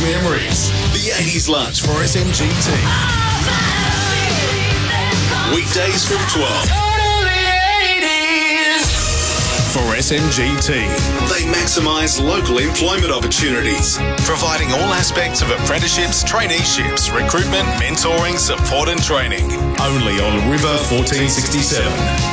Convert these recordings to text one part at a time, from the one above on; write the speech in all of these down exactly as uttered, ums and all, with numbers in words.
memories. The eighties Lunch for S M G T. Weekdays from twelve. For S M G T, they maximise local employment opportunities, providing all aspects of apprenticeships, traineeships, recruitment, mentoring, support and training. Only on River fourteen sixty-seven.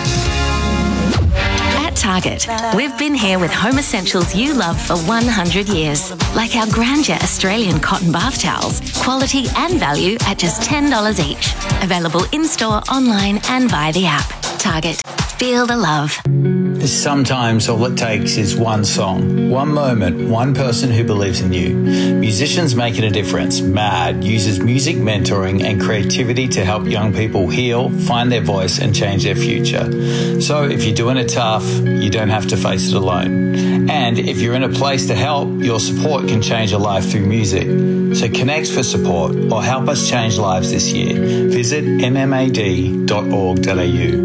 At Target, we've been here with home essentials you love for one hundred years, like our Grandeur Australian cotton bath towels, quality and value at just ten dollars each. Available in-store, online and via the app. Target. Feel the love. Sometimes all it takes is one song, one moment, one person who believes in you. Musicians Making a Difference, MAD, uses music mentoring and creativity to help young people heal, find their voice and change their future. So if you're doing it tough, you don't have to face it alone. And if you're in a place to help, your support can change a life through music. So connect for support or help us change lives this year. Visit m m a d dot org dot a u.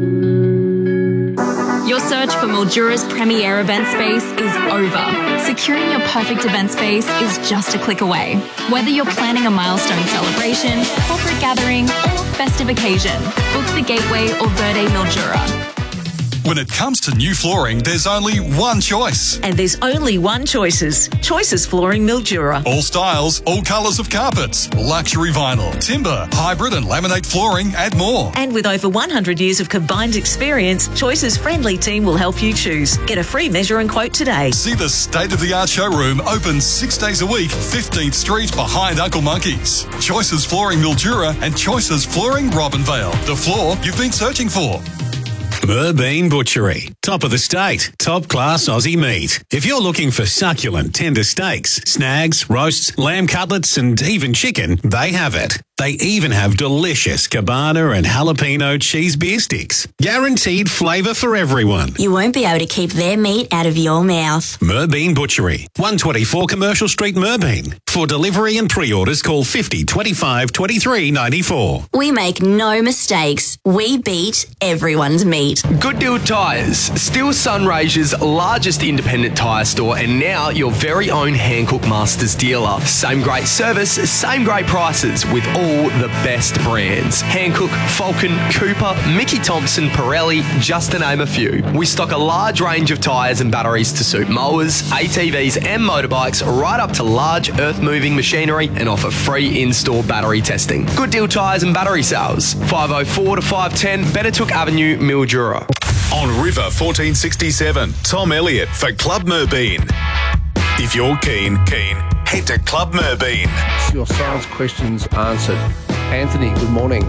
Your search for Mildura's premier event space is over. Securing your perfect event space is just a click away. Whether you're planning a milestone celebration, corporate gathering, or festive occasion, book the Gateway or Verde Mildura. When it comes to new flooring, there's only one choice. And there's only one choices. Choices Flooring Mildura. All styles, all colours of carpets, luxury vinyl, timber, hybrid and laminate flooring and more. And with over one hundred years of combined experience, Choice's friendly team will help you choose. Get a free measure and quote today. See the state-of-the-art showroom open six days a week, fifteenth Street behind Uncle Monkey's. Choices Flooring Mildura and Choices Flooring Robinvale. The floor you've been searching for. Merbein Butchery. Top of the state. Top class Aussie meat. If you're looking for succulent, tender steaks, snags, roasts, lamb cutlets and even chicken, they have it. They even have delicious cabana and jalapeno cheese beer sticks. Guaranteed flavour for everyone. You won't be able to keep their meat out of your mouth. Merbein Butchery. one twenty-four Commercial Street, Merbein. For delivery and pre-orders, call fifty twenty-five twenty-three ninety-four. We make no mistakes. We beat everyone's meat. Good Deal Tyres, still Sunraysia's largest independent tyre store and now your very own Hankook Masters dealer. Same great service, same great prices with all the best brands. Hankook, Falcon, Cooper, Mickey Thompson, Pirelli, just to name a few. We stock a large range of tyres and batteries to suit mowers, A T Vs and motorbikes, right up to large earth-moving machinery and offer free in-store battery testing. Good Deal Tyres and Battery Sales, five oh four to five ten Benetook Avenue, Mildura. On River fourteen sixty-seven, Tom Elliott for Club Merbein. If you're keen, keen, head to Club Merbein. Your science questions answered. Anthony, good morning.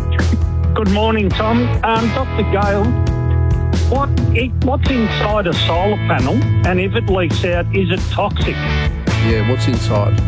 Good morning, Tom. Um, Doctor Gale, what it, what's inside a solar panel, and if it leaks out, is it toxic? Yeah, what's inside?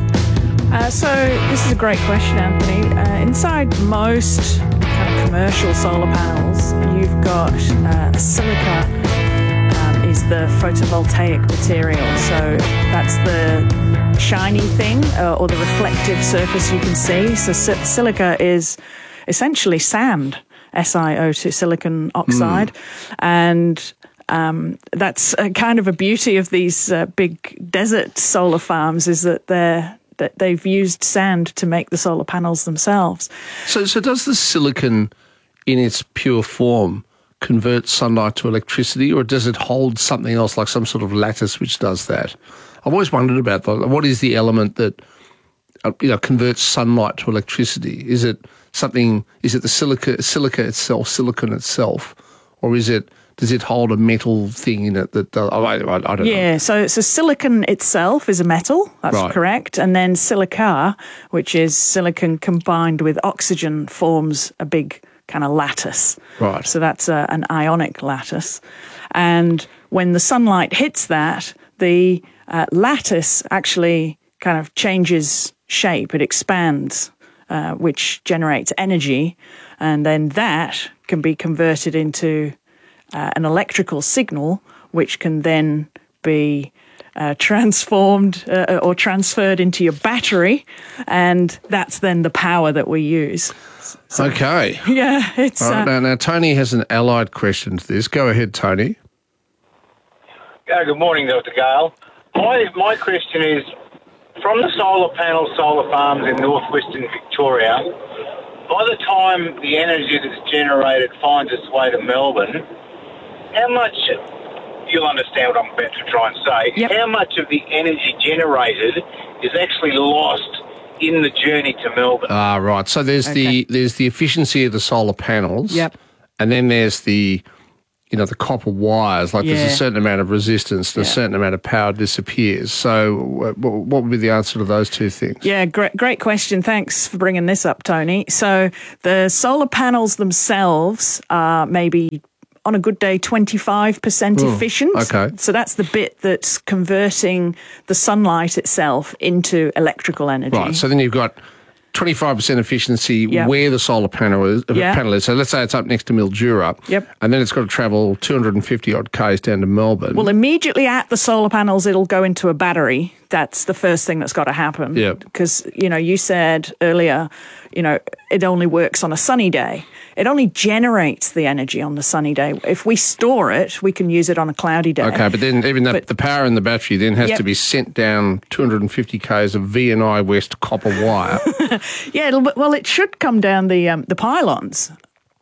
Uh, so this is a great question, Anthony. Uh, inside most kind of commercial solar panels, you've got uh, silica um, is the photovoltaic material. So that's the shiny thing uh, or the reflective surface you can see. So si- silica is essentially sand, S i O two, silicon oxide. Mm. And um, that's a kind of a beauty of these uh, big desert solar farms is that they're that they've used sand to make the solar panels themselves. So, so does the silicon in its pure form convert sunlight to electricity, or does it hold something else like some sort of lattice which does that? I've always wondered about that. What is the element that uh, you know converts sunlight to electricity? Is it something? Is it the silica, silica itself, silicon itself, or is it? Does it hold a metal thing in it that does, I, I, I don't yeah, know. Yeah, so, so silicon itself is a metal, that's right. correct. And then silica, which is silicon combined with oxygen, forms a big kind of lattice. Right. So that's a, an ionic lattice. And when the sunlight hits that, the uh, lattice actually kind of changes shape. It expands, uh, which generates energy. And then that can be converted into Uh, an electrical signal, which can then be uh, transformed uh, or transferred into your battery, and that's then the power that we use. So, okay. Yeah, it's... All right, uh, now, now, Tony has an allied question to this. Go ahead, Tony. Uh, good morning, Doctor Gale. My, my question is, from the solar panels, solar farms in northwestern Victoria, by the time the energy that's generated finds its way to Melbourne, how much, you'll understand what I'm about to try and say, yep. how much of the energy generated is actually lost in the journey to Melbourne? Ah, right. So there's Okay. the there's the efficiency of the solar panels. Yep. And then there's the, you know, the copper wires. Like there's Yeah. a certain amount of resistance and Yeah. a certain amount of power disappears. So wh- wh- what would be the answer to those two things? Yeah, great, great question. Thanks for bringing this up, Tony. So the solar panels themselves are maybe on a good day twenty-five percent Oh, efficient. okay. So that's the bit that's converting the sunlight itself into electrical energy. Right. So then you've got twenty-five percent efficiency Yep. where the solar panel is, uh, Yeah. panel is. So let's say it's up next to Mildura. Yep. And then it's got to travel two hundred fifty odd k's down to Melbourne. Well, immediately at the solar panels, it'll go into a battery. That's the first thing that's got to happen. Yep. Because, you know, you said earlier, you know, it only works on a sunny day. It only generates the energy on the sunny day. If we store it, we can use it on a cloudy day. Okay, but then even the, But- the power in the battery then has Yep. to be sent down two hundred fifty k's of V and I West copper wire. Yeah, it'll, well, it should come down the um, the pylons,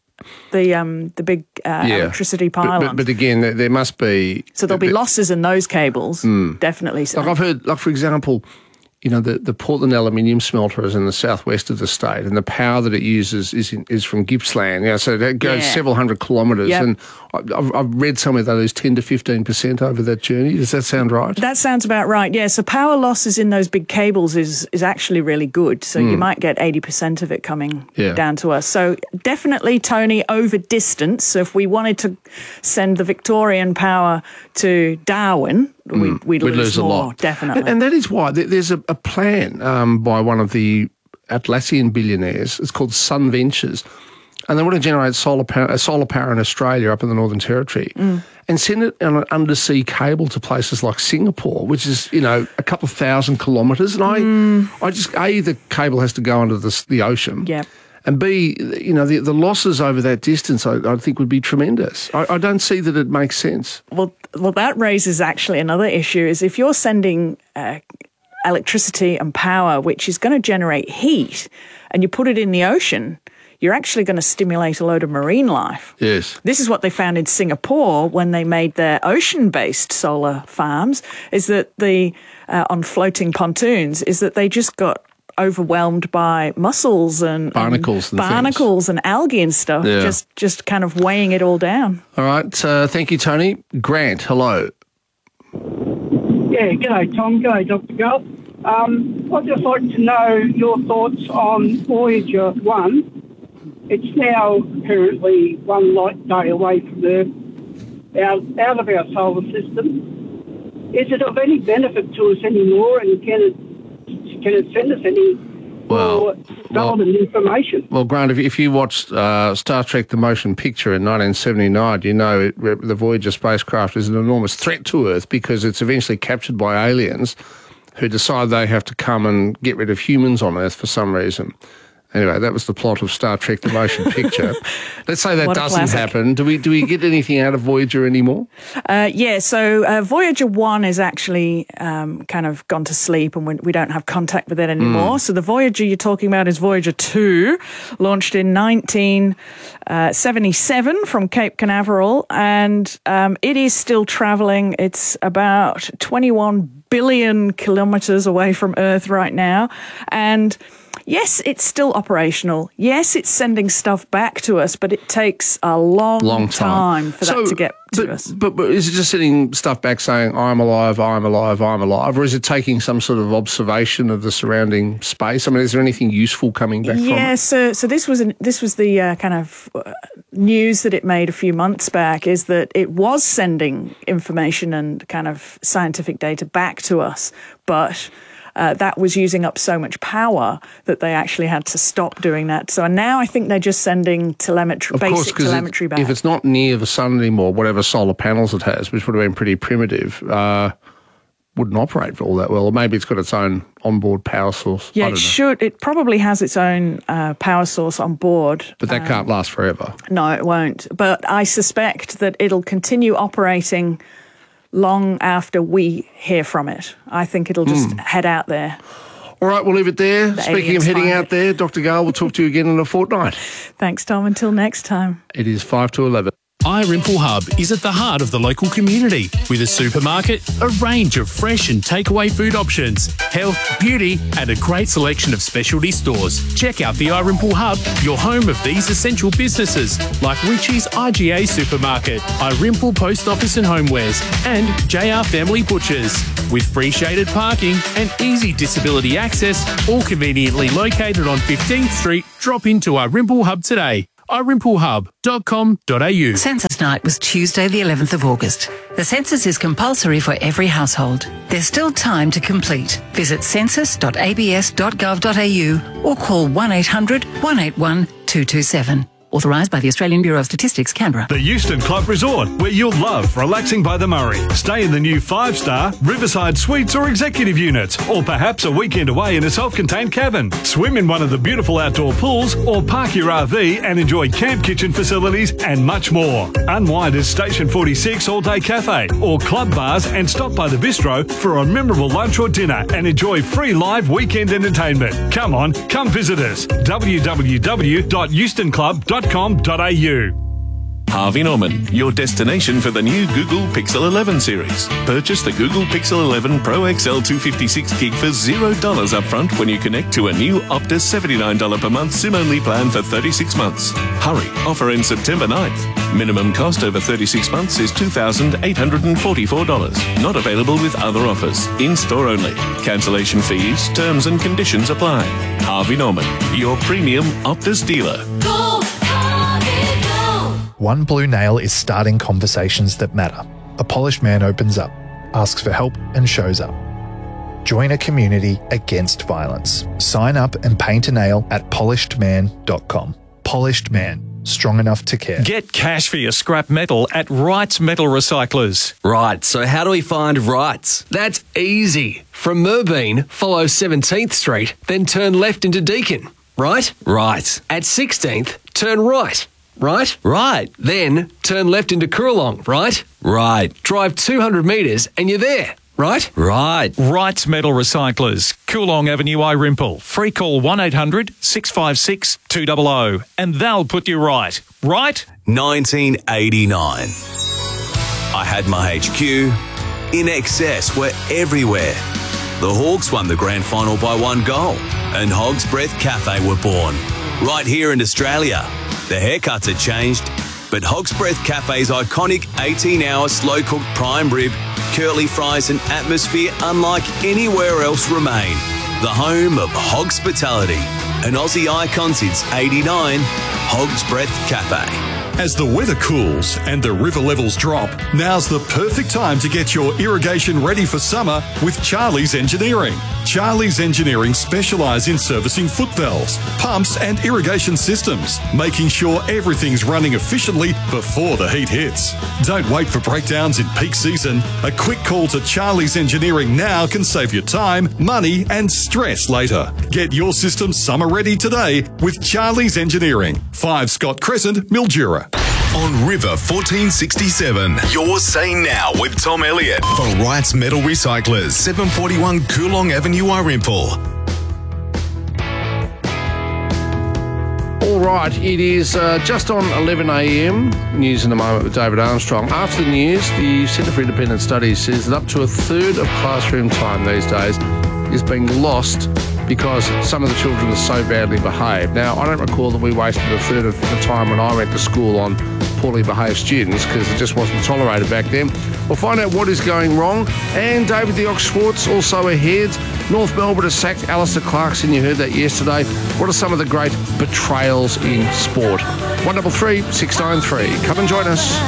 the um, the big uh, Yeah. electricity But, pylons. but, but again, there, there must be... so there'll be losses in those cables, definitely. So. Like I've heard, like for example, you know, the, the Portland aluminium smelter is in the southwest of the state, and the power that it uses is in, is from Gippsland. You know, so that goes Yeah. several hundred kilometres. Yep. And I- I've, I've read somewhere they lose ten to fifteen percent over that journey. Does that sound right? That sounds about right. Yeah. So power losses in those big cables is is actually really good. So you might get eighty percent of it coming Yeah. down to us. So definitely, Tony, over distance. So if we wanted to send the Victorian power to Darwin, we, we'd, We'd lose, lose a more. lot. Definitely. And, and that is why there- there's a, a plan um, by one of the Atlassian billionaires. It's called Sun Ventures. And they want to generate solar power, uh, solar power in Australia up in the Northern Territory and send it on an undersea cable to places like Singapore, which is, you know, a couple of thousand kilometres. And I, I just, A, the cable has to go under the, s- the ocean. Yeah. And B, you know, the, the losses over that distance, I, I think, would be tremendous. I, I don't see that it makes sense. Well, well, that raises actually another issue: is if you're sending uh, electricity and power, which is going to generate heat, and you put it in the ocean, you're actually going to stimulate a load of marine life. Yes. This is what they found in Singapore when they made their ocean-based solar farms, is that the uh, on floating pontoons, is that they just got overwhelmed by mussels and Barnacles and and barnacles and algae and stuff, Yeah. just just kind of weighing it all down. All right. Uh, thank you, Tony. Grant, hello. Yeah, g'day Tom, g'day Doctor Gull. Um, I'd just like to know your thoughts on Voyager one. It's now apparently one light day away from Earth, out, out of our solar system. Is it of any benefit to us anymore, and can it can it send us any Well, more relevant information? Well, Grant, if, if you watched uh, Star Trek The Motion Picture in nineteen seventy-nine, you know it, the Voyager spacecraft is an enormous threat to Earth because it's eventually captured by aliens who decide they have to come and get rid of humans on Earth for some reason. Anyway, that was the plot of Star Trek The Motion Picture. Let's say that What a doesn't classic. happen. Do we do we get anything out of Voyager anymore? Uh, yeah, so uh, Voyager one is actually um, kind of gone to sleep, and we, we don't have contact with it anymore. Mm. So the Voyager you're talking about is Voyager two, launched in nineteen seventy-seven from Cape Canaveral, and um, it is still travelling. It's about twenty-one billion kilometres away from Earth right now, and yes, it's still operational. Yes, it's sending stuff back to us, but it takes a long, Long time. for So, that to get to but, us. But, but is it just sending stuff back saying, I'm alive, I'm alive, I'm alive? Or is it taking some sort of observation of the surrounding space? I mean, is there anything useful coming back from Yeah, it? so so this was an, this was the uh, kind of uh, news that it made a few months back, is that it was sending information and kind of scientific data back to us, but uh, that was using up so much power that they actually had to stop doing that. So now I think they're just sending telemetry, Of course, basic 'cause telemetry it, back. if it's not near the sun anymore, whatever solar panels it has, which would have been pretty primitive, uh, wouldn't operate all that well. Or maybe it's got its own onboard power source. I yeah, don't it know. should. It probably has its own uh, power source on board. But that Um, can't last forever. No, it won't. But I suspect that it'll continue operating long after we hear from it. I think it'll just Mm. head out there. All right, we'll leave it there. The Speaking of aliens heading find out it. there, Doctor Gale, we'll talk to you again in a fortnight. Thanks, Tom. Until next time. It is five to eleven. iRimple Hub is at the heart of the local community with a supermarket, a range of fresh and takeaway food options, health, beauty, and a great selection of specialty stores. Check out the iRimple Hub, your home of these essential businesses like Richie's I G A Supermarket, iRimple Post Office and Homewares, and J R Family Butchers. With free shaded parking and easy disability access, all conveniently located on fifteenth Street, drop into iRimple Hub today. i rimple hub dot com dot a u. Census night was Tuesday the eleventh of August. The census is compulsory for every household. There's still time to complete. Visit census dot a b s dot gov dot a u or call one eight hundred, one eight one, two two seven. Authorised by the Australian Bureau of Statistics, Canberra. The Euston Club Resort, where you'll love relaxing by the Murray. Stay in the new five-star Riverside Suites or executive units, or perhaps a weekend away in a self-contained cabin. Swim in one of the beautiful outdoor pools, or park your R V and enjoy camp kitchen facilities and much more. Unwind at Station forty-six All-Day Cafe, or club bars, and stop by the bistro for a memorable lunch or dinner and enjoy free live weekend entertainment. Come on, come visit us. w w w dot euston club dot com dot a u. Harvey Norman, your destination for the new Google Pixel eleven series. Purchase the Google Pixel eleven Pro X L two fifty-six gig for zero dollars upfront when you connect to a new Optus seventy-nine dollars per month SIM-only plan for thirty-six months. Hurry, offer ends September ninth. Minimum cost over thirty-six months is two thousand eight hundred forty-four dollars. Not available with other offers. In-store only. Cancellation fees, terms and conditions apply. Harvey Norman, your premium Optus dealer. One Blue Nail is starting conversations that matter. A polished man opens up, asks for help and shows up. Join a community against violence. Sign up and paint a nail at polished man dot com. Polished Man, strong enough to care. Get cash for your scrap metal at Wrights Metal Recyclers. Right, so how do we find Wrights? That's easy. From Merbeen, follow seventeenth Street, then turn left into Deakin. Right? Right. At sixteenth, turn right. Right? Right. Then turn left into Coorong, right? Right. Drive two hundred metres and you're there, right? Right. Wrights Metal Recyclers, Coorong Avenue, iRimple. Free call one eight hundred, six five six, two hundred and they'll put you right. Right? nineteen eighty-nine. I had my H Q. In Excess were everywhere. The Hawks won the grand final by one goal and Hog's Breath Cafe were born. Right here in Australia. The haircuts had changed, but Hog's Breath Cafe's iconic eighteen-hour slow-cooked prime rib, curly fries and atmosphere unlike anywhere else remain. The home of Hogspitality, an Aussie icon since eighty-nine, Hog's Breath Cafe. As the weather cools and the river levels drop, now's the perfect time to get your irrigation ready for summer with Charlie's Engineering. Charlie's Engineering specialise in servicing foot valves, pumps and irrigation systems, making sure everything's running efficiently before the heat hits. Don't wait for breakdowns in peak season. A quick call to Charlie's Engineering now can save you time, money and stress later. Get your system summer ready today with Charlie's Engineering. five Scott Crescent, Mildura. On River fourteen sixty-seven, you're saying now with Tom Elliott for Wrights Metal Recyclers, seven forty-one Coorong Avenue, iRimple. All right, it is uh, just on eleven a m. News in a moment with David Armstrong. After the news, the Centre for Independent Studies says that up to a third of classroom time these days is being lost because some of the children are so badly behaved. Now, I don't recall that we wasted a third of the time when I went to school on poorly behaved students because it just wasn't tolerated back then. We'll find out what is going wrong. And David the Ox Schwartz also ahead. North Melbourne has sacked Alistair Clarkson. You heard that yesterday. What are some of the great betrayals in sport? one double three, six nine three. Come and join us.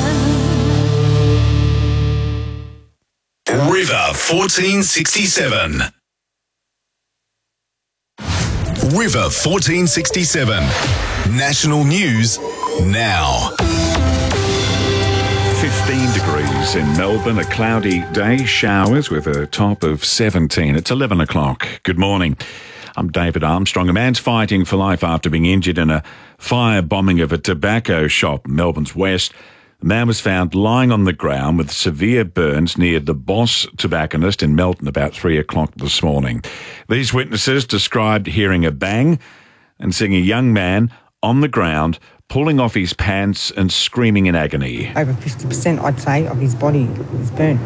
River fourteen sixty-seven. River fourteen sixty-seven. National news now. fifteen degrees in Melbourne, a cloudy day, showers with a top of seventeen. It's eleven o'clock. Good morning. I'm David Armstrong. A man's fighting for life after being injured in a fire bombing of a tobacco shop, Melbourne's west. The man was found lying on the ground with severe burns near the Boss Tobacconist in Melton about three o'clock this morning. These witnesses described hearing a bang and seeing a young man on the ground pulling off his pants and screaming in agony. Over fifty percent, I'd say, of his body is burnt.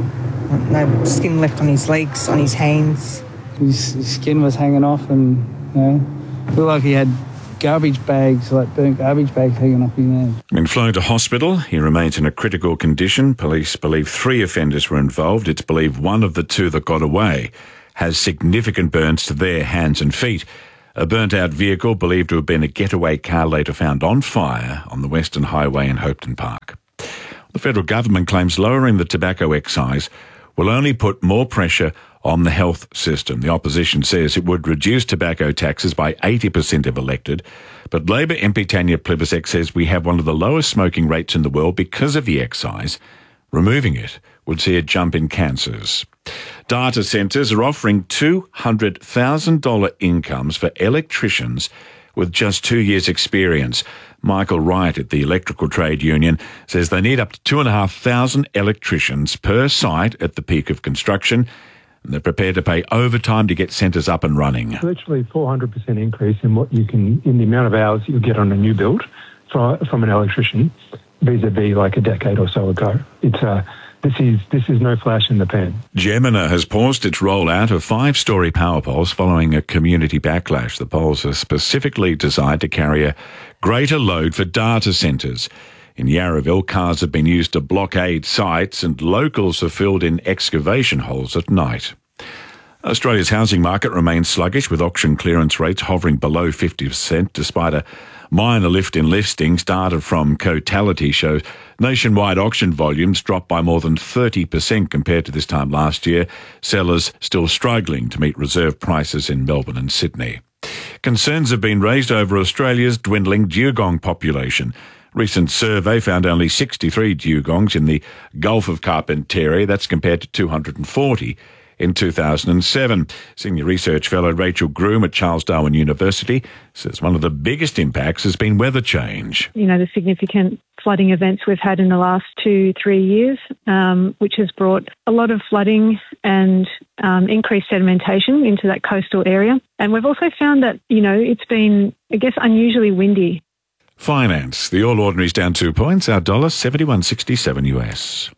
No skin left on his legs, on his hands. His, his skin was hanging off and, you know, looked like he had garbage bags, like burnt garbage bags hanging off his hand. Been flown to hospital. He remains in a critical condition. Police believe three offenders were involved. It's believed one of the two that got away has significant burns to their hands and feet. A burnt-out vehicle believed to have been a getaway car later found on fire on the Western Highway in Hopeton Park. The federal government claims lowering the tobacco excise will only put more pressure on the health system. The opposition says it would reduce tobacco taxes by eighty percent if elected, but Labor M P Tanya Plibersek says we have one of the lowest smoking rates in the world because of the excise. Removing it would see a jump in cancers. Data centres are offering two hundred thousand dollars incomes for electricians with just two years' experience. Michael Wright at the Electrical Trade Union says they need up to two thousand five hundred electricians per site at the peak of construction, and they're prepared to pay overtime to get centres up and running. Literally four hundred percent increase in what you can, in the amount of hours you get on a new build from, from an electrician vis-a-vis like a decade or so ago. It's a This is this is no flash in the pan. Gemina has paused its rollout of five-storey power poles following a community backlash. The poles are specifically designed to carry a greater load for data centres. In Yarraville, cars have been used to blockade sites and locals have filled in excavation holes at night. Australia's housing market remains sluggish, with auction clearance rates hovering below fifty percent despite a minor lift in listings. Data from Cotality shows nationwide auction volumes dropped by more than thirty percent compared to this time last year. Sellers still struggling to meet reserve prices in Melbourne and Sydney. Concerns have been raised over Australia's dwindling dugong population. Recent survey found only sixty-three dugongs in the Gulf of Carpentaria. That's compared to two hundred forty in two thousand seven. Senior research fellow Rachel Groom at Charles Darwin University says one of the biggest impacts has been weather change. You know, the significant flooding events we've had in the last two, three years, um, which has brought a lot of flooding and um, increased sedimentation into that coastal area. And we've also found that, you know, it's been, I guess, unusually windy. Finance. The All Ordinary's down two points. Our dollar seventy-one sixty-seven U S.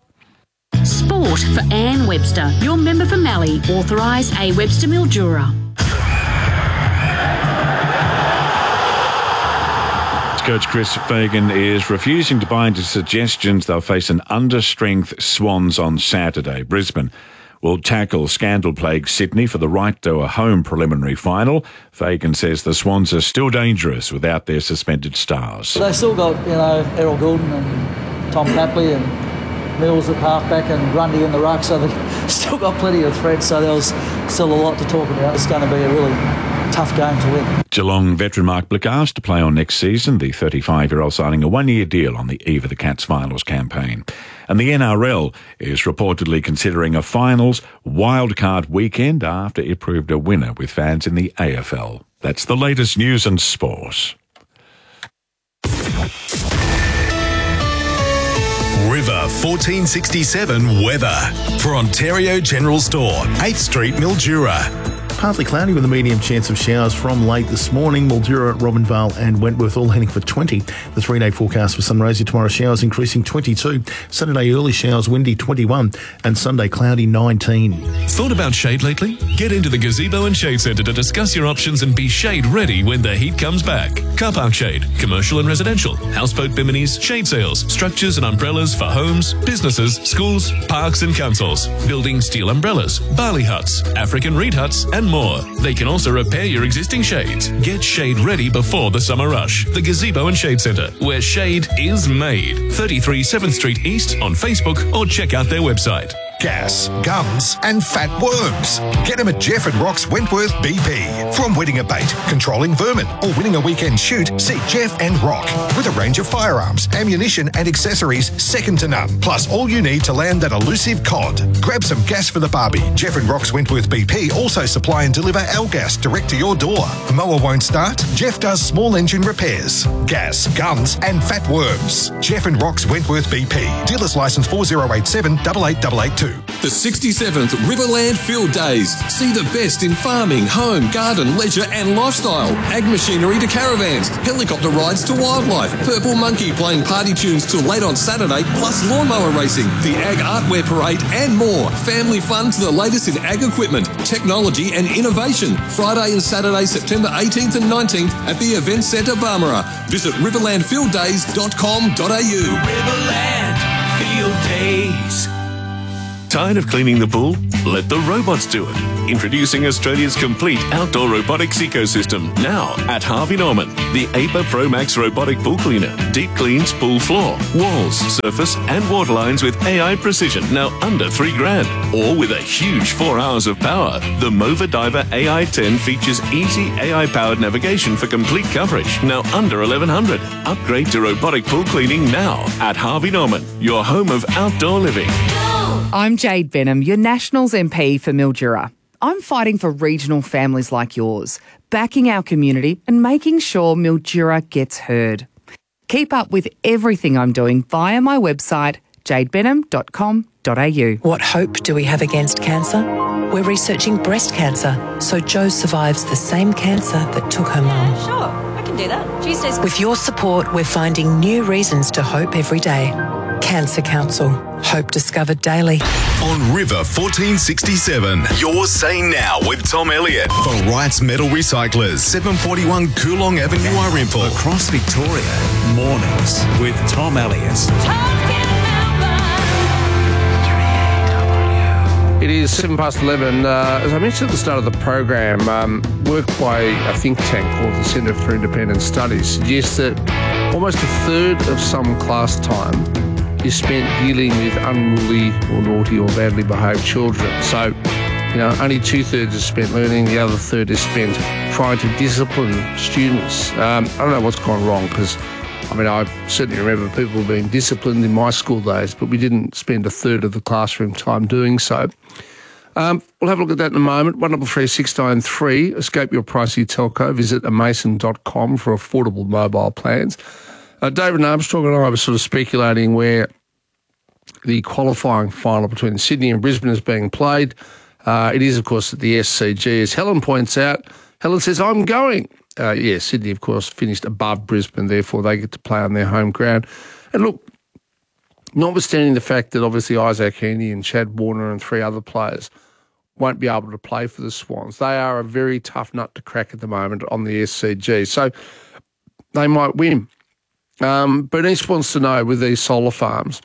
Sport for Ann Webster, your member for Mallee, authorised A. Webster Mildura. Coach Chris Fagan is refusing to buy into suggestions they'll face an understrength Swans on Saturday. Brisbane will tackle scandal-plagued Sydney for the right to a home preliminary final. Fagan says the Swans are still dangerous without their suspended stars. They still got, you know, Errol Goulden and Tom Papley and Mills at halfback and Grundy in the ruck, so they've still got plenty of threats, so there was still a lot to talk about. It's going to be a really tough game to win. Geelong veteran Mark Blick asked to play on next season. The thirty-five-year-old signing a one-year deal on the eve of the Cats finals campaign. And the N R L is reportedly considering a finals wildcard weekend after it proved a winner with fans in the A F L. That's the latest news and sport. River fourteen sixty-seven weather for Ontario General Store, eighth Street, Mildura. Partly cloudy with a medium chance of showers from late this morning. Mildura, Robinvale and Wentworth all heading for twenty. The three-day forecast for Sunraysia tomorrow, showers increasing twenty-two. Saturday early showers windy twenty-one. And Sunday cloudy nineteen. Thought about shade lately? Get into the Gazebo and Shade Centre to discuss your options and be shade ready when the heat comes back. Car park shade, commercial and residential, houseboat biminis, shade sails, structures and umbrellas for homes, businesses, schools, parks and councils, building steel umbrellas, barley huts, African reed huts and more. They can also repair your existing shades. Get shade ready before the summer rush. The Gazebo and Shade Centre, where shade is made. thirty-three seventh Street East on Facebook or check out their website. gas, gums and fat worms. Get them at Jeff and Rock's Wentworth B P. From wetting a bait, controlling vermin or winning a weekend shoot, see Jeff and Rock. With a range of firearms, ammunition and accessories second to none. Plus all you need to land that elusive cod. Grab some gas for the barbie. Jeff and Rock's Wentworth B P also supply and deliver Algas direct to your door. Mower won't start? Jeff does small engine repairs. Gas, guns and fat worms. Jeff and Rock's Wentworth B P. Dealer's licence four zero eight seven eight eight eight eight two. The sixty-seventh Riverland Field Days. See the best in farming, home, garden, leisure and lifestyle. Ag machinery to caravans, helicopter rides to wildlife, Purple Monkey playing party tunes till late on Saturday, plus lawnmower racing, the Ag Artwear Parade and more. Family fun to the latest in ag equipment, technology and innovation. Friday and Saturday, September eighteenth and nineteenth at the Event Centre, Barmera. Visit riverland field days dot com dot a u. Riverland Field Days. Tired of cleaning the pool? Let the robots do it. Introducing Australia's complete outdoor robotics ecosystem. Now at Harvey Norman. The A P A Pro Max robotic pool cleaner. Deep cleans pool floor, walls, surface and water lines with A I precision. Now under three grand. Or with a huge four hours of power. The Mova Diver A I ten features easy A I-powered navigation for complete coverage. Now under eleven hundred. Upgrade to robotic pool cleaning now at Harvey Norman. Your home of outdoor living. I'm Jade Benham, your Nationals M P for Mildura. I'm fighting for regional families like yours, backing our community and making sure Mildura gets heard. Keep up with everything I'm doing via my website, jade benham dot com dot a u. What hope do we have against cancer? We're researching breast cancer, so Jo survives the same cancer that took her mum. Sure, I can do that. Tuesdays. With your support, we're finding new reasons to hope every day. Cancer Council. Hope discovered daily. On River fourteen sixty-seven, you're Say Now with Tom Elliott for Wright's Metal Recyclers, seven forty-one Coolong Avenue, Irimple. Across Victoria, mornings with Tom Elliott. It is seven past eleven. Uh, as I mentioned at the start of the program, um, work by a think tank called the Centre for Independent Studies suggests that almost a third of some class time is spent dealing with unruly or naughty or badly behaved children. So, you know, only two-thirds is spent learning, the other third is spent trying to discipline students. Um, I don't know what's gone wrong because, I mean, I certainly remember people being disciplined in my school days, but we didn't spend a third of the classroom time doing so. Um, we'll have a look at that in a moment. one double three six nine three. Escape your pricey telco. Visit amason dot com for affordable mobile plans. Uh, David Armstrong and I were sort of speculating where the qualifying final between Sydney and Brisbane is being played. Uh, it is, of course, at the S C G. As Helen points out, Helen says, I'm going. Uh, yeah, Sydney, of course, finished above Brisbane, therefore they get to play on their home ground. And look, notwithstanding the fact that obviously Isaac Heaney and Chad Warner and three other players won't be able to play for the Swans, they are a very tough nut to crack at the moment on the S C G. So they might win. Um, Bernice wants to know with these solar farms,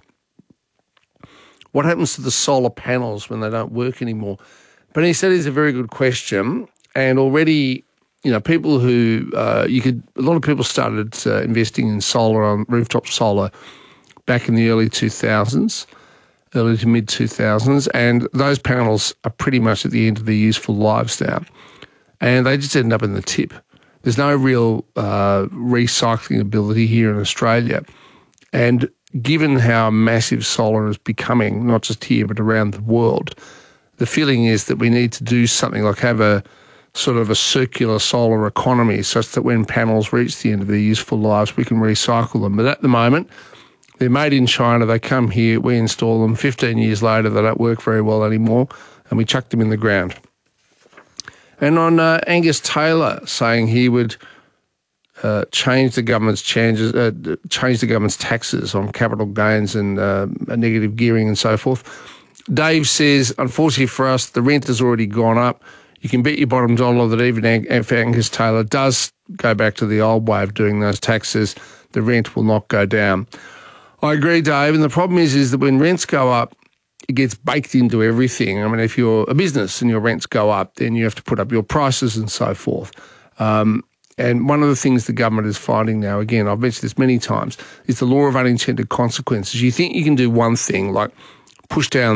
what happens to the solar panels when they don't work anymore? Bernice, that is a very good question. And already, you know, people who, uh, you could, a lot of people started uh, investing in solar, on rooftop solar back in the early two thousands, early to mid two thousands. And those panels are pretty much at the end of their useful lives now. And they just end up in the tip. There's no real uh, recycling ability here in Australia. And given how massive solar is becoming, not just here but around the world, the feeling is that we need to do something like have a sort of a circular solar economy such that when panels reach the end of their useful lives, we can recycle them. But at the moment, they're made in China, they come here, we install them, fifteen years later they don't work very well anymore, and we chuck them in the ground. And on uh, Angus Taylor saying he would uh, change the government's changes, uh, change the government's taxes on capital gains and uh, negative gearing and so forth. Dave says, unfortunately for us, the rent has already gone up. You can bet your bottom dollar that even if Angus Taylor does go back to the old way of doing those taxes, the rent will not go down. I agree, Dave, and the problem is, is that when rents go up, it gets baked into everything. I mean, if you're a business and your rents go up, then you have to put up your prices and so forth. Um, and one of the things the government is finding now, again, I've mentioned this many times, is the law of unintended consequences. You think you can do one thing, like push down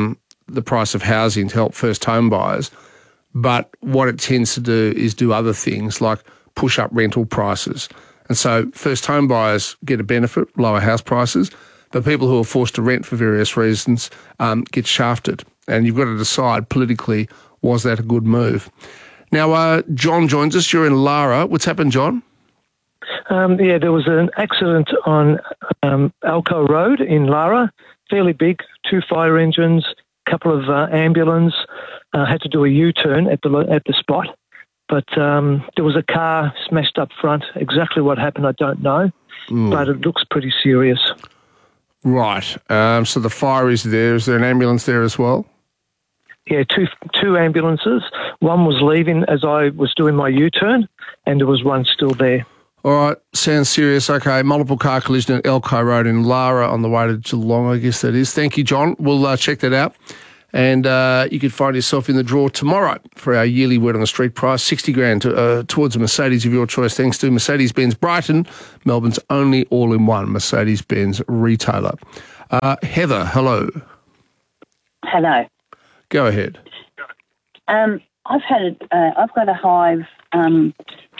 the price of housing to help first home buyers. But what it tends to do is do other things like push up rental prices. And so first home buyers get a benefit, lower house prices, but people who are forced to rent for various reasons um, get shafted. And you've got to decide politically, was that a good move? Now, uh, John joins us. You're in Lara. What's happened, John? Um, yeah, there was an accident on um, Alco Road in Lara, fairly big, two fire engines, a couple of uh, ambulance, uh, had to do a U-turn at the at the spot. But um, there was a car smashed up front. Exactly what happened, I don't know, mm. but it looks pretty serious. Right. Um, so the fire is there. Is there an ambulance there as well? Yeah, two two ambulances. One was leaving as I was doing my U-turn, and there was one still there. All right, sounds serious. Okay, multiple car collision at Elko Road in Lara on the way to Geelong, I guess that is. Thank you, John. We'll uh, check that out. And uh, you could find yourself in the draw tomorrow for our yearly Word on the Street prize, sixty grand to, uh, towards a Mercedes of your choice, thanks to Mercedes-Benz Brighton, Melbourne's only all-in-one Mercedes-Benz retailer. Uh, Heather, hello. Hello. Go ahead. Um, I've had a, uh, I've got a Hive um,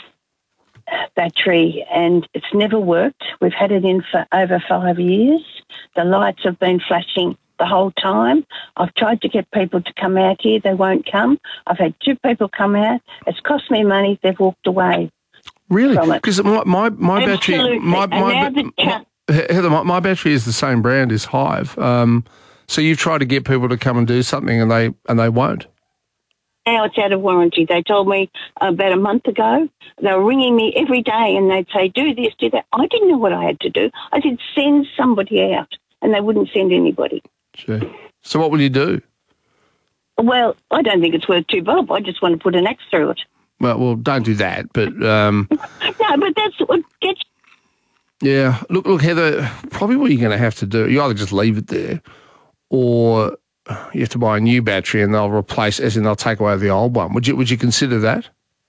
battery, and it's never worked. We've had it in for over five years. The lights have been flashing the whole time. I've tried to get people to come out here. They won't come. I've had two people come out. It's cost me money. They've walked away. Really? Because my, my, my battery... My, my, my, Heather, my, my battery is the same brand as Hive. Um, so you've tried to get people to come and do something and they and they won't. Now it's out of warranty. They told me about a month ago. They were ringing me every day and they'd say, do this, do that. I didn't know what I had to do. I said, send somebody out. And they wouldn't send anybody. Sure. So what will you do? Well, I don't think it's worth two bob. I just want to put an axe through it. Well, well, don't do that. But um, no, but that's what gets. Yeah. Look, look, Heather. Probably what you're going to have to do. You either just leave it there, or you have to buy a new battery and they'll replace, as in they'll take away the old one. Would you? Would you consider that?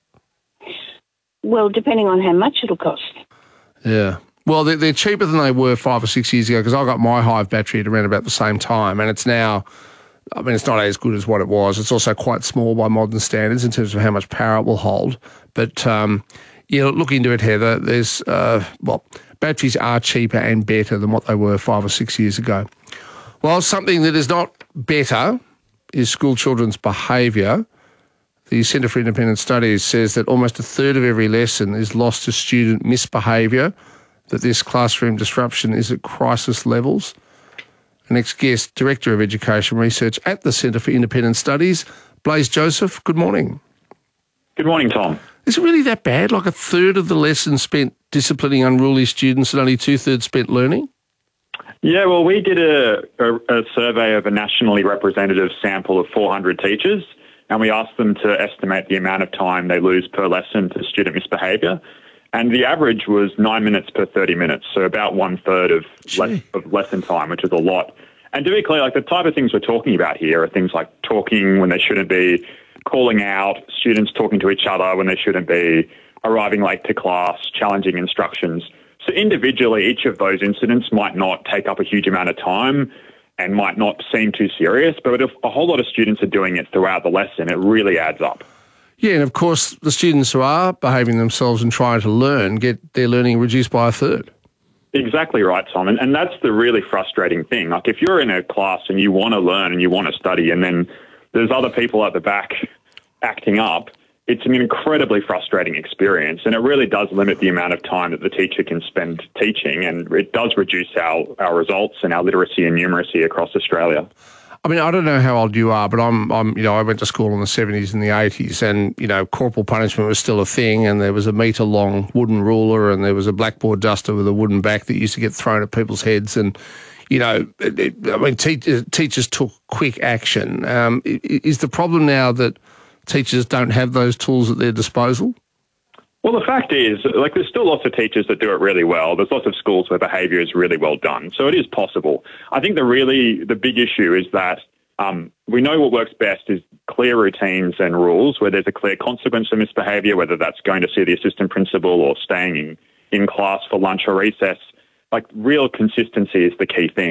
Well, depending on how much it'll cost. Yeah. Well, they're, they're cheaper than they were five or six years ago because I got my Hive battery at around about the same time, and it's now, I mean, it's not as good as what it was. It's also quite small by modern standards in terms of how much power it will hold. But, um, yeah, look into it, Heather. There's, uh, well, batteries are cheaper and better than what they were five or six years ago. Well, something that is not better is school children's behaviour. The Centre for Independent Studies says that almost a third of every lesson is lost to student misbehaviour, that this classroom disruption is at crisis levels. Our next guest, Director of Education Research at the Centre for Independent Studies, Blaise Joseph. Good morning. Good morning, Tom. Is it really that bad? Like a third of the lesson spent disciplining unruly students and only two-thirds spent learning? Yeah, well, we did a, a, a survey of a nationally representative sample of four hundred teachers, and we asked them to estimate the amount of time they lose per lesson to student misbehaviour. And the average was nine minutes per thirty minutes, so about one-third of, le- of lesson time, which is a lot. And to be clear, like the type of things we're talking about here are things like talking when they shouldn't be, calling out, students talking to each other when they shouldn't be, arriving late to class, challenging instructions. So individually, each of those incidents might not take up a huge amount of time and might not seem too serious, but if a whole lot of students are doing it throughout the lesson, it really adds up. Yeah, and of course, the students who are behaving themselves and trying to learn get their learning reduced by a third. Exactly right, Tom. And, and that's the really frustrating thing. Like if you're in a class and you want to learn and you want to study and then there's other people at the back acting up, it's an incredibly frustrating experience, and it really does limit the amount of time that the teacher can spend teaching, and it does reduce our, our results and our literacy and numeracy across Australia. I mean, I don't know how old you are, but I'm, I'm, you know, I went to school in the seventies and the eighties, and, you know, corporal punishment was still a thing, and there was a metre-long wooden ruler, and there was a blackboard duster with a wooden back that used to get thrown at people's heads, and, you know, it, it, I mean, te- teachers took quick action. Um, is the problem now that teachers don't have those tools at their disposal? Well, the fact is, like, there's still lots of teachers that do it really well. There's lots of schools where behaviour is really well done. So it is possible. I think the really, the big issue is that um, we know what works best is clear routines and rules where there's a clear consequence for misbehaviour, whether that's going to see the assistant principal or staying in, in class for lunch or recess. Like, real consistency is the key thing.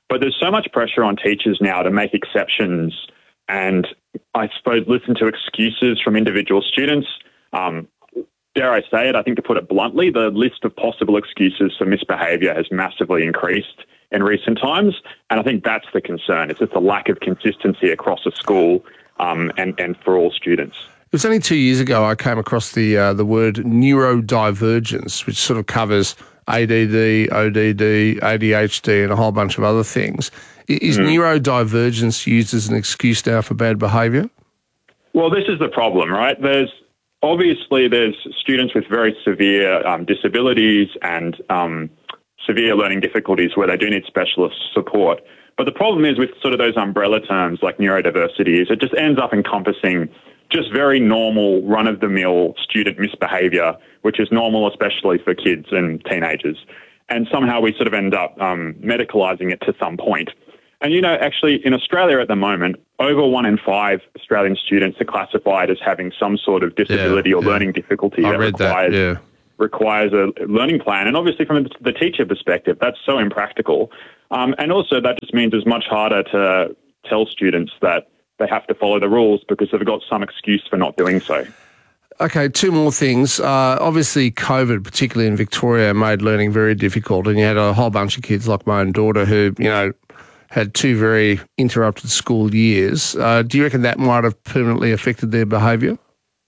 But there's so much pressure on teachers now to make exceptions and, I suppose, listen to excuses from individual students. Um, dare I say it, I think to put it bluntly, the list of possible excuses for misbehaviour has massively increased in recent times. And I think that's the concern. It's just a lack of consistency across a school um, and, and for all students. It was only two years ago I came across the uh, the word neurodivergence, which sort of covers A D D, O D D, A D H D and a whole bunch of other things. Is mm. neurodivergence used as an excuse now for bad behaviour? Well, this is the problem, right? There's obviously there's students with very severe um, disabilities and um, severe learning difficulties where they do need specialist support. But the problem is with sort of those umbrella terms like neurodiversity is it just ends up encompassing just very normal, run-of-the-mill student misbehaviour, which is normal especially for kids and teenagers. And somehow we sort of end up um, medicalising it to some point. And, you know, actually in Australia at the moment, over one in five Australian students are classified as having some sort of disability yeah, or yeah. learning difficulty I that read requires, that, yeah. requires a learning plan. And obviously from the teacher perspective, that's so impractical. Um, and also that just means it's much harder to tell students that they have to follow the rules because they've got some excuse for not doing so. Okay, two more things. Uh, obviously, COVID, particularly in Victoria, made learning very difficult, and you had a whole bunch of kids like my own daughter who, you know, had two very interrupted school years. Uh, do you reckon that might have permanently affected their behaviour?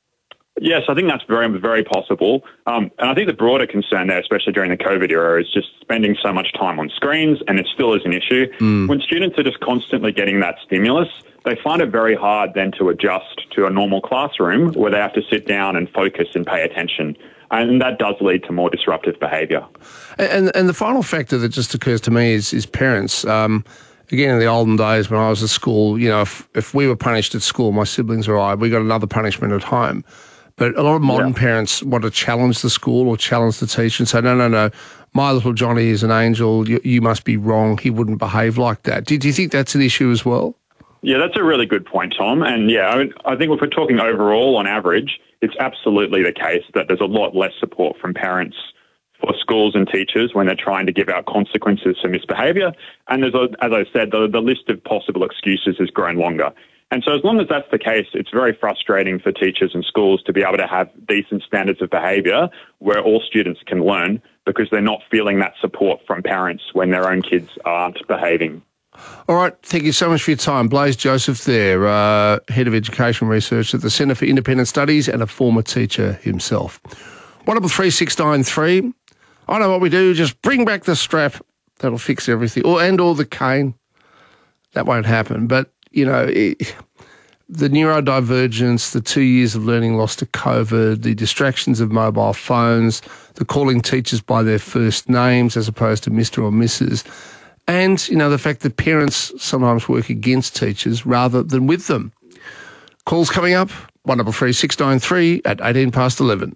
Yes, I think that's very, very possible. Um, and I think the broader concern there, especially during the COVID era, is just spending so much time on screens, and it still is an issue. Mm. When students are just constantly getting that stimulus, they find it very hard then to adjust to a normal classroom where they have to sit down and focus and pay attention. And that does lead to more disruptive behaviour. And and the final factor that just occurs to me is, is parents. Um, again, in the olden days when I was at school, you know, if, if we were punished at school, my siblings or I, we got another punishment at home. But a lot of modern yeah. parents want to challenge the school or challenge the teacher and say, no, no, no, my little Johnny is an angel. You, you must be wrong. He wouldn't behave like that. Do, do you think that's an issue as well? Yeah, that's a really good point, Tom. And yeah, I, mean, I think if we're talking overall on average, it's absolutely the case that there's a lot less support from parents for schools and teachers when they're trying to give out consequences for misbehaviour. And there's, a, as I said, the, the list of possible excuses has grown longer. And so as long as that's the case, it's very frustrating for teachers and schools to be able to have decent standards of behaviour where all students can learn because they're not feeling that support from parents when their own kids aren't behaving. All right, thank you so much for your time. Blaise Joseph there, uh, Head of Education Research at the Centre for Independent Studies and a former teacher himself. one double three six nine three. I know what we do, just bring back the strap. That'll fix everything. Or and or the cane. That won't happen. But, you know, it, the neurodivergence, the two years of learning lost to COVID, the distractions of mobile phones, the calling teachers by their first names as opposed to Mister or Missus And, you know, the fact that parents sometimes work against teachers rather than with them. Calls coming up, one double three six nine three at eighteen past eleven.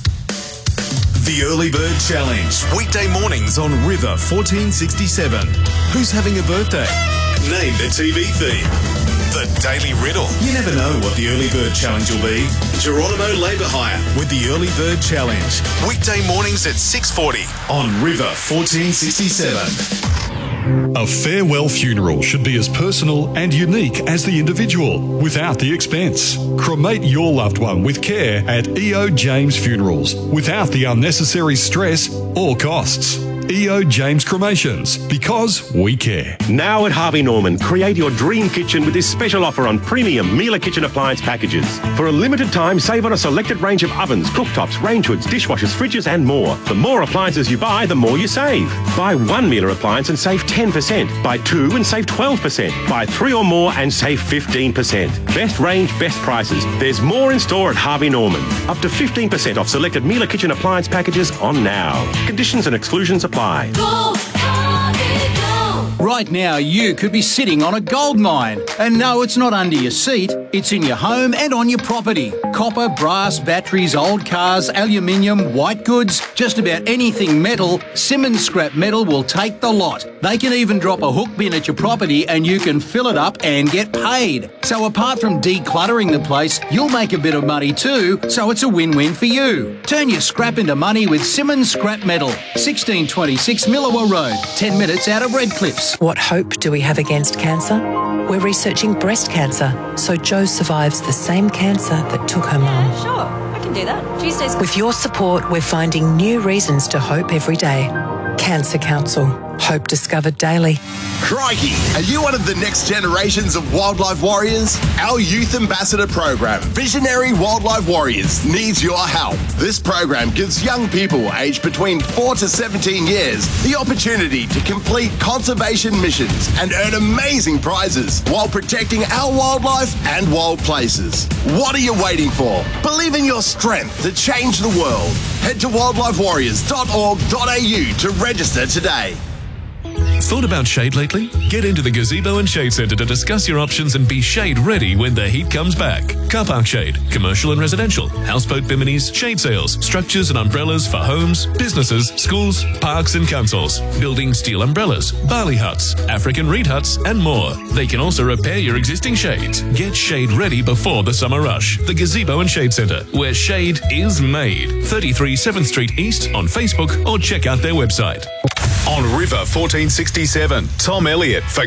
The Early Bird Challenge, weekday mornings on River fourteen sixty-seven. Who's having a birthday? Name the T V theme. The Daily Riddle. You never know what the Early Bird Challenge will be. Geronimo Labour Hire with the Early Bird Challenge. Weekday mornings at six forty on River fourteen sixty-seven. A farewell funeral should be as personal and unique as the individual, without the expense. Cremate your loved one with care at E O James Funerals, without the unnecessary stress or costs. E O James Cremations, because we care. Now at Harvey Norman, create your dream kitchen with this special offer on premium Miele kitchen appliance packages. For a limited time, save on a selected range of ovens, cooktops, range hoods, dishwashers, fridges and more. The more appliances you buy, the more you save. Buy one Miele appliance and save ten percent. Buy two and save twelve percent. Buy three or more and save fifteen percent. Best range, best prices. There's more in store at Harvey Norman. Up to fifteen percent off selected Miele kitchen appliance packages on now. Conditions and exclusions apply. Go, Harvey, go. Right now, you could be sitting on a gold mine. And no, it's not under your seat. It's in your home and on your property. Copper, brass, batteries, old cars, aluminium, white goods, just about anything metal, Simmons Scrap Metal will take the lot. They can even drop a hook bin at your property and you can fill it up and get paid. So apart from decluttering the place, you'll make a bit of money too, so it's a win-win for you. Turn your scrap into money with Simmons Scrap Metal. sixteen twenty-six Millawa Road, ten minutes out of Redcliffs. schools. What hope do we have against cancer? We're researching breast cancer, so Jo survives the same cancer that took her mum. Yeah, sure. I can do that. Tuesday's... With your support, we're finding new reasons to hope every day. Cancer Council. Hope discovered daily. Crikey! Are you one of the next generations of wildlife warriors? Our Youth Ambassador program, Visionary Wildlife Warriors, needs your help. This program gives young people aged between four to seventeen years the opportunity to complete conservation missions and earn amazing prizes while protecting our wildlife and wild places. What are you waiting for? Believe in your strength to change the world. Head to wildlife warriors dot org dot a u to register today. Thought about shade lately? Get into the Gazebo and Shade Centre to discuss your options and be shade ready when the heat comes back. Car park shade, commercial and residential, houseboat biminis, shade sails, structures and umbrellas for homes, businesses, schools, parks and councils, building steel umbrellas, barley huts, African reed huts and more. They can also repair your existing shades. Get shade ready before the summer rush. The Gazebo and Shade Centre, where shade is made. thirty-three seventh Street East on Facebook or check out their website. On River fourteen sixty-seven, Tom Elliott for